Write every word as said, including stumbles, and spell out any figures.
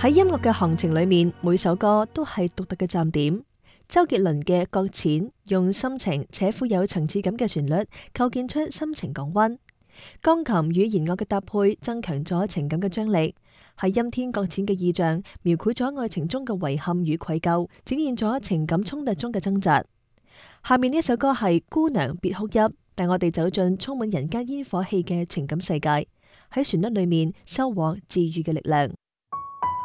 喺音樂嘅行程裏面，每首歌都係獨特嘅站點。周杰倫嘅《擱淺》用深情且富有層次感嘅旋律，構建出深情港灣。鋼琴與弦樂嘅搭配，增強咗情感嘅張力。喺陰天擱淺嘅意象，描繪咗愛情中嘅遺憾與愧疚，展現咗情感衝突中嘅掙扎。下面呢一首歌係《姑娘別哭泣》，帶我哋走進充滿人間煙火氣嘅情感世界，喺旋律裏面收穫治愈嘅力量。